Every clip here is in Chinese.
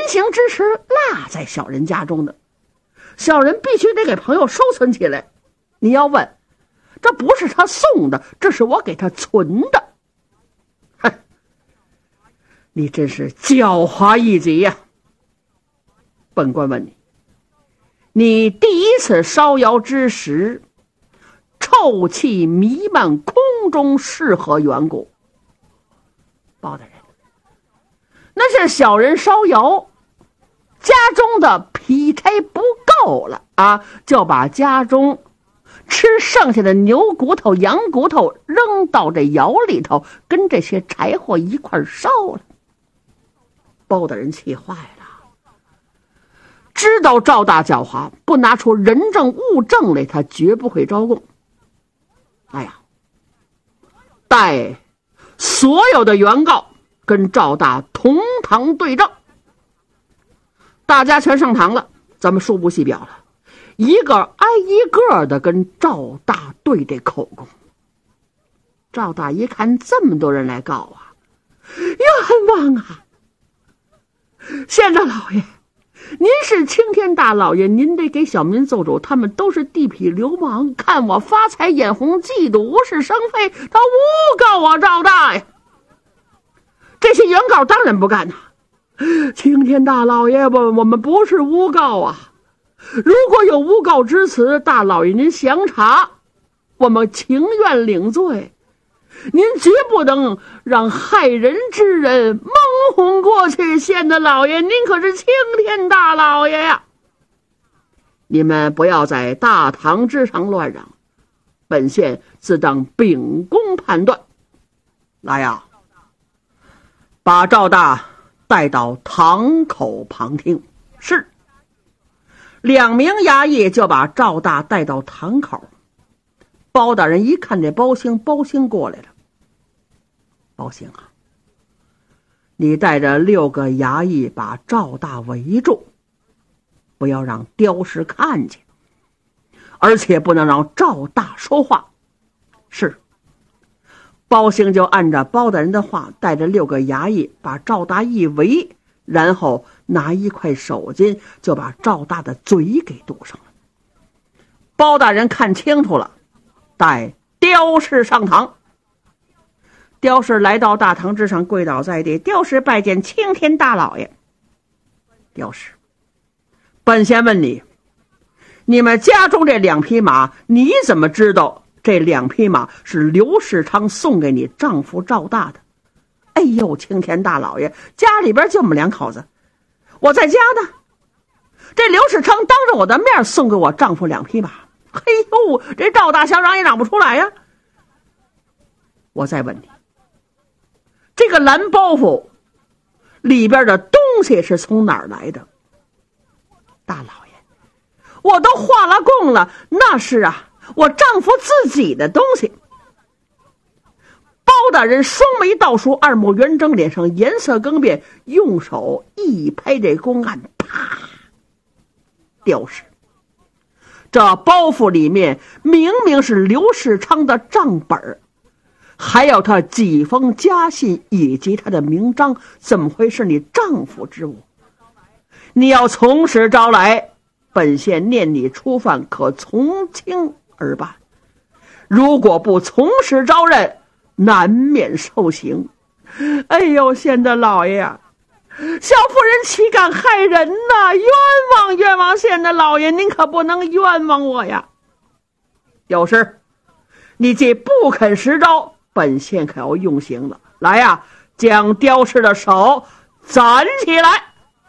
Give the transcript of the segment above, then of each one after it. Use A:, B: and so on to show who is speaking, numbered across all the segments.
A: 形之时落在小人家中的，小人必须得给朋友收存起来。你要问，这不是他送的，这是我给他存的。哼，你真是狡猾一极呀！本官问你，你第一次烧窑之时，臭气弥漫空中是何缘故？包大人，那是小人烧窑，家中的劈柴不够了啊，就把家中吃剩下的牛骨头、羊骨头扔到这窑里头，跟这些柴火一块烧了。包大人气坏了，知道赵大狡猾，不拿出人证物证来，他绝不会招供。哎呀，待所有的原告跟赵大同堂对证，大家全上堂了，咱们数部细表了，一个挨一个的跟赵大对这口供。赵大一看这么多人来告啊，冤枉啊！县长老爷，您是青天大老爷，您得给小民做主，他们都是地痞流氓，看我发财眼红嫉妒，无事生非，他诬告我赵大呀！这些原告当然不干呐，青天大老爷，我们不是诬告啊！如果有诬告之词，大老爷您详查，我们情愿领罪。您绝不能让害人之人蒙混过去，县的老爷，您可是青天大老爷呀！你们不要在大堂之上乱嚷，本县自当秉公判断。来呀，把赵大带到堂口旁听。是。2名衙役就把赵大带到堂口。包大人一看这包兴过来了。包兴啊，你带着6个衙役把赵大围住，不要让刁氏看见，而且不能让赵大说话。是。包兴就按照包大人的话，带着6个衙役把赵大一围，然后拿一块手巾就把赵大的嘴给堵上了。包大人看清楚了，带刁氏上堂。刁氏来到大堂之上，跪倒在地。刁氏拜见青天大老爷。刁氏，本县问你，你们家中这2匹马，你怎么知道这2匹马是刘世昌送给你丈夫赵大的？哎呦，青天大老爷，家里边就我们2口子，我在家呢。这刘世昌当着我的面送给我丈夫2匹马，嘿呦，这赵大想嚷也嚷不出来呀。我再问你，这个蓝包袱里边的东西是从哪儿来的？大老爷，我都画了供了，那是啊，我丈夫自己的东西。包大人双眉倒竖，二目圆睁，脸上颜色更变，用手一拍这公案，啪！刁氏，这包袱里面明明是刘世昌的账本，还有他几封家信以及他的名章，怎么会是你丈夫之物？你要从实招来，本县念你初犯，可从轻而办；如果不从实招认，难免受刑。哎呦，县的老爷呀，小妇人岂敢害人呐！冤枉冤枉，县的老爷，您可不能冤枉我呀！有事，你既不肯实招，本县可要用刑了。来呀，将刁氏的手斩起来！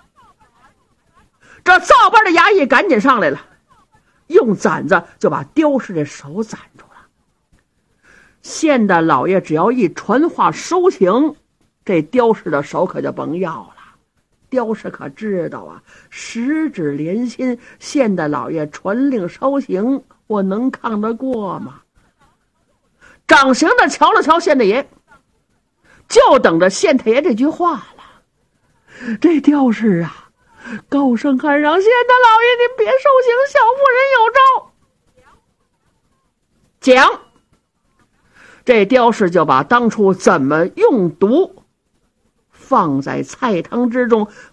A: 这造班的衙役赶紧上来了，用斩子就把刁氏的手斩住了。县的老爷只要一传话收刑，这刁氏的手可就甭要了。刁氏可知道啊，十指连心，县的老爷传令收刑，我能抗得过吗？掌刑的瞧了瞧县太爷，就等着县太爷这句话了。这刁氏啊，高声喊嚷：“县的老爷，您别受刑，小妇人有招。”讲，这刁氏就把当初怎么用毒放在菜汤之中，